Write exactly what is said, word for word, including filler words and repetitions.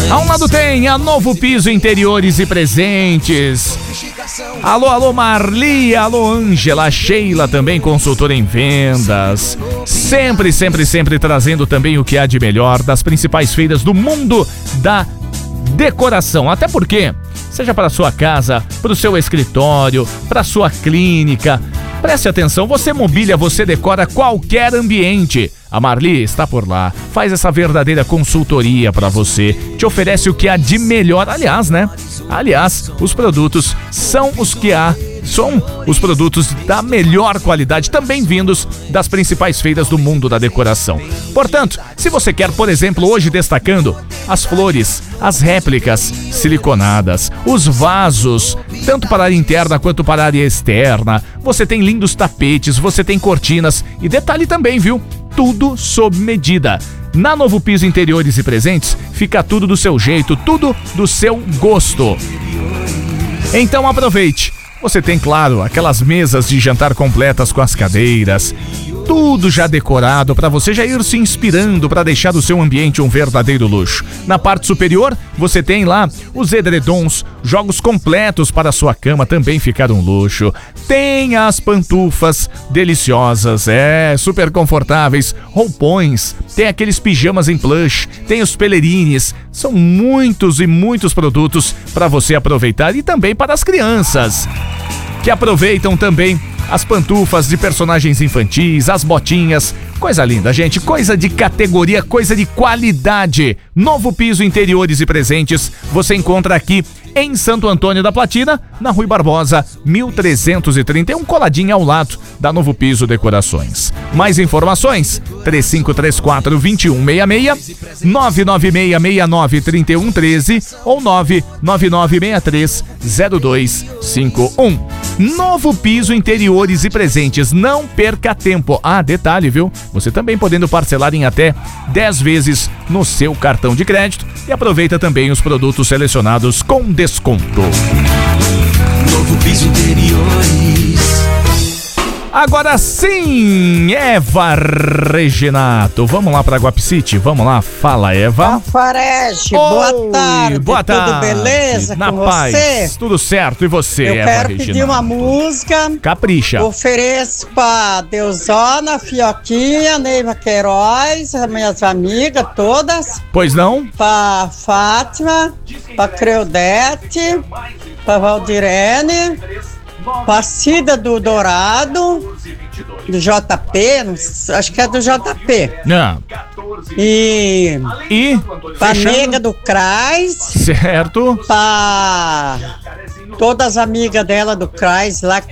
A um lado tem a Novo Piso Interiores e Presentes. Alô, alô Marli, alô Ângela, Sheila também consultora em vendas. Sempre, sempre, sempre trazendo também o que há de melhor das principais feiras do mundo da decoração. Até porque, seja para sua casa, para o seu escritório, para sua clínica, preste atenção, você mobília, você decora qualquer ambiente. A Marli está por lá, faz essa verdadeira consultoria para você, te oferece o que há de melhor, aliás, né? Aliás, os produtos são os que há, são os produtos da melhor qualidade, também vindos das principais feiras do mundo da decoração. Portanto, se você quer, por exemplo, hoje destacando as flores, as réplicas siliconadas, os vasos, tanto para a área interna quanto para a área externa, você tem lindos tapetes, você tem cortinas e detalhe também, viu? Tudo sob medida. Na Novo Piso Interiores e Presentes, fica tudo do seu jeito, tudo do seu gosto. Então aproveite. Você tem, claro, aquelas mesas de jantar completas com as cadeiras, tudo já decorado para você já ir se inspirando para deixar do seu ambiente um verdadeiro luxo. Na parte superior, você tem lá os edredons, jogos completos para a sua cama também ficar um luxo. Tem as pantufas deliciosas, é, super confortáveis, roupões, tem aqueles pijamas em plush, tem os pelerines, são muitos e muitos produtos para você aproveitar e também para as crianças, que aproveitam também as pantufas de personagens infantis, as botinhas, coisa linda, gente, coisa de categoria, coisa de qualidade. Novo Piso Interiores e Presentes, você encontra aqui em Santo Antônio da Platina, na Rui Barbosa, mil trezentos e trinta e um, coladinha ao lado da Novo Piso Decorações. Mais informações, três cinco três quatro, dois um seis seis, nove nove seis seis nove, três um um três ou nove nove nove seis três zero dois cinco um. Novo Piso Interiores e Presentes, não perca tempo. Ah, detalhe, viu? Você também podendo parcelar em até dez vezes no seu cartão de crédito e aproveita também os produtos selecionados com desconto. Novo Piso Interiores. Agora sim, Eva Reginato. Vamos lá para Guapicity? Vamos lá, fala, Eva. Farege, boa tarde. Boa tarde. Tudo beleza Na com paz, você? tudo certo. E você, Eu Eva quero Reginato? pedir uma música. Capricha. Ofereço pra Deusona, Fioquinha, Neiva Queiroz, as minhas amigas todas. Pois não? Pra Fátima, pra Creudete, pra Valdirene, pra Cida do Dourado, do J P, não sei, acho que é do J P. Não. E, E? pra Fechando? Nega do Crais, Certo. pra todas as amigas dela do Crais lá, que